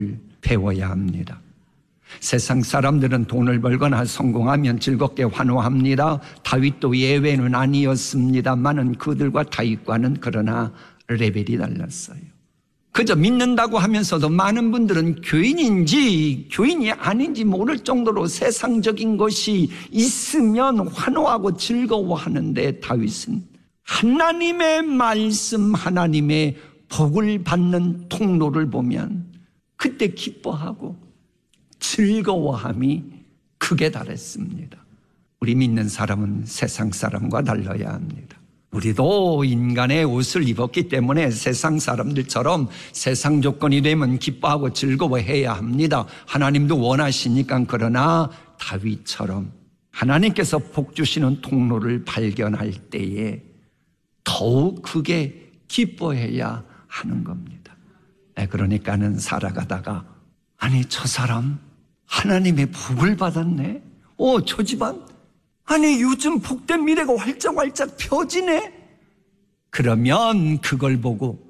배워야 합니다. 세상 사람들은 돈을 벌거나 성공하면 즐겁게 환호합니다. 다윗도 예외는 아니었습니다만은 그들과 다윗과는 그러나 레벨이 달랐어요. 그저 믿는다고 하면서도 많은 분들은 교인인지 교인이 아닌지 모를 정도로 세상적인 것이 있으면 환호하고 즐거워하는데, 다윗은 하나님의 말씀, 하나님의 복을 받는 통로를 보면 그때 기뻐하고 즐거워함이 극에 달했습니다. 우리 믿는 사람은 세상 사람과 달라야 합니다. 우리도 인간의 옷을 입었기 때문에 세상 사람들처럼 세상 조건이 되면 기뻐하고 즐거워해야 합니다. 하나님도 원하시니까. 그러나 다윗처럼 하나님께서 복 주시는 통로를 발견할 때에 더욱 크게 기뻐해야 하는 겁니다. 그러니까는 살아가다가, 아니 저 사람 하나님의 복을 받았네, 저 집안 아니 요즘 복된 미래가 활짝활짝 펴지네. 그러면 그걸 보고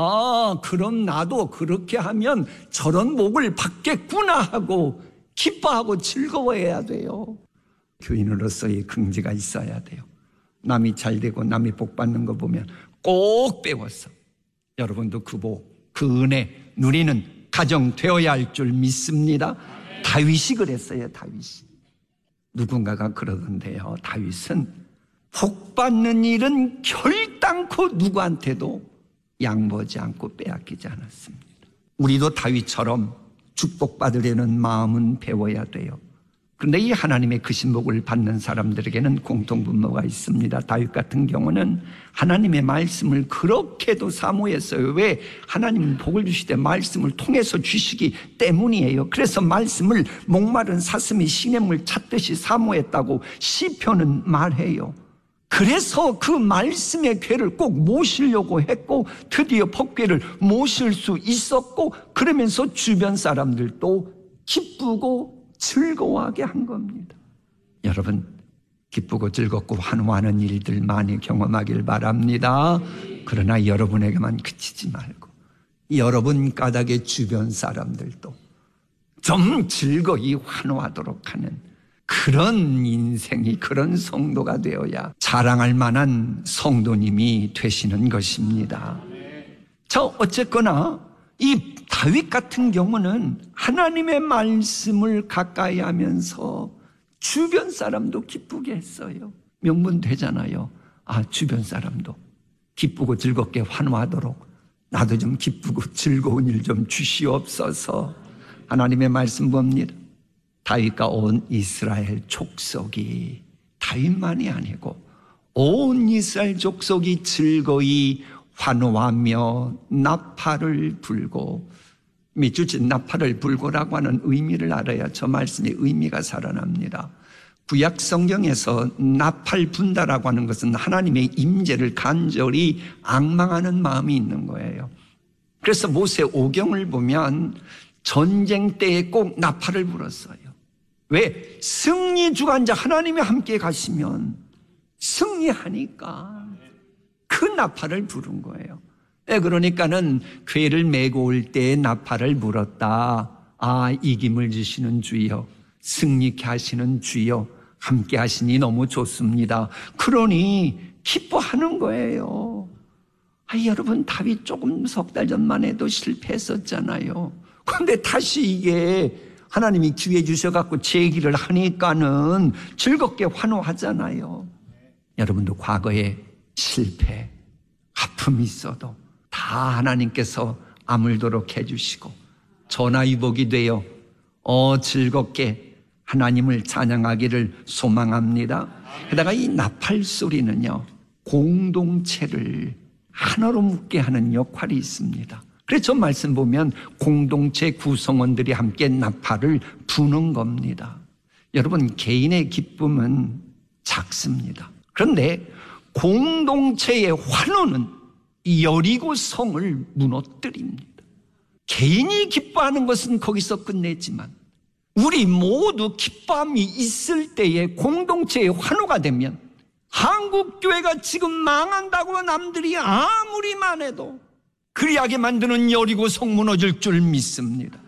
그럼 나도 그렇게 하면 저런 복을 받겠구나 하고 기뻐하고 즐거워해야 돼요. 교인으로서의 긍지가 있어야 돼요. 남이 잘 되고 남이 복 받는 거 보면 꼭 배워서 여러분도 그 복, 그 은혜 누리는 가정 되어야 할 줄 믿습니다. 다윗이 그랬어요. 다윗이. 누군가가 그러던데요, 다윗은 복 받는 일은 결단코 누구한테도 양보하지 않고 빼앗기지 않았습니다. 우리도 다윗처럼 축복받으려는 마음은 배워야 돼요. 그런데 이 하나님의 크신 복을 받는 사람들에게는 공통분모가 있습니다. 다윗 같은 경우는 하나님의 말씀을 그렇게도 사모했어요. 왜? 하나님은 복을 주실 때 말씀을 통해서 주시기 때문이에요. 그래서 말씀을 목마른 사슴이 시냇물 찾듯이 사모했다고 시편은 말해요. 그래서 그 말씀의 궤를 꼭 모시려고 했고 드디어 복궤를 모실 수 있었고, 그러면서 주변 사람들도 기쁘고 즐거워하게 한 겁니다. 여러분, 기쁘고 즐겁고 환호하는 일들 많이 경험하길 바랍니다. 그러나 여러분에게만 그치지 말고 여러분 까닭의 주변 사람들도 좀 즐거이 환호하도록 하는 그런 인생이, 그런 성도가 되어야 자랑할 만한 성도님이 되시는 것입니다. 어쨌거나 이 다윗 같은 경우는 하나님의 말씀을 가까이 하면서 주변 사람도 기쁘게 했어요. 명분 되잖아요. 주변 사람도 기쁘고 즐겁게 환호하도록 나도 좀 기쁘고 즐거운 일 좀 주시옵소서. 하나님의 말씀 봅니다. 다윗과 온 이스라엘 족속이, 다윗만이 아니고 온 이스라엘 족속이 즐거이 환호하며 나팔을 불고, 밑줄치 나팔을 불고라고 하는 의미를 알아야 저 말씀의 의미가 살아납니다. 구약 성경에서 나팔 분다라고 하는 것은 하나님의 임재를 간절히 앙망하는 마음이 있는 거예요. 그래서 모세 오경을 보면 전쟁 때에 꼭 나팔을 불었어요. 왜? 승리 주관자 하나님이 함께 가시면 승리하니까 그 나팔을 부른 거예요. 그러니까는 궤를 메고 올 때에 나팔을 불었다. 이김을 주시는 주여, 승리케 하시는 주여, 함께 하시니 너무 좋습니다. 그러니 기뻐하는 거예요. 여러분, 다윗 조금 석 달 전만 해도 실패했었잖아요. 그런데 다시 이게 하나님이 기회 주셔갖고 제기를 하니까는 즐겁게 환호하잖아요. 여러분도 과거에 실패, 아픔이 있어도 다 하나님께서 아물도록 해주시고 전화위복이 되어 즐겁게 하나님을 찬양하기를 소망합니다. 게다가 이 나팔 소리는요, 공동체를 하나로 묶게 하는 역할이 있습니다. 그래서 저 말씀 보면 공동체 구성원들이 함께 나팔을 부는 겁니다. 여러분, 개인의 기쁨은 작습니다. 그런데 공동체의 환호는 여리고 성을 무너뜨립니다. 개인이 기뻐하는 것은 거기서 끝내지만 우리 모두 기뻐함이 있을 때에 공동체의 환호가 되면 한국교회가 지금 망한다고 남들이 아무리 말해도 그리하게 만드는 여리고 성 무너질 줄 믿습니다.